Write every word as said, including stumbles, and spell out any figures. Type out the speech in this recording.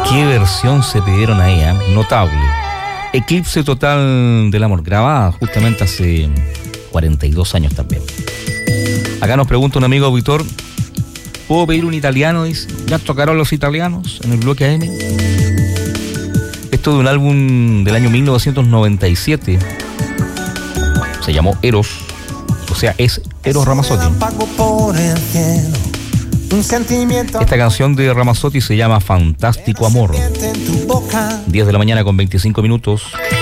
Qué versión se pidieron ahí, ¿eh? Notable. Eclipse Total del Amor, grabada justamente hace cuarenta y dos años también. Acá nos pregunta un amigo auditor, ¿puedo pedir un italiano? Dice, ¿ya tocaron los italianos en el bloque A M? Esto de un álbum del año mil novecientos noventa y siete. Se llamó Eros, o sea, es Eros Ramazzotti. Esta canción de Ramazzotti se llama Fantástico Amor. diez de la mañana con veinticinco minutos.